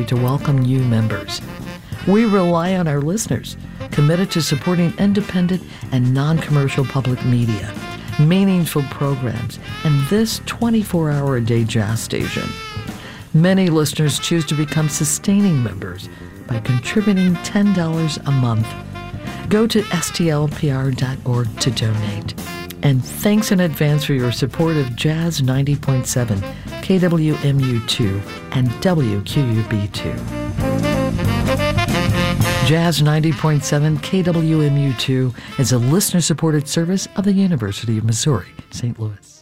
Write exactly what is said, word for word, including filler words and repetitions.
ready to welcome new members. We rely on our listeners, committed to supporting independent and non-commercial public media, meaningful programs, and this twenty-four hour a day jazz station. Many listeners choose to become sustaining members by contributing ten dollars a month. Go to S T L P R dot org to donate. And thanks in advance for your support of Jazz ninety point seven, K W M U two, and W Q U B two. Jazz ninety point seven K W M U two is a listener-supported service of the University of Missouri, Saint Louis.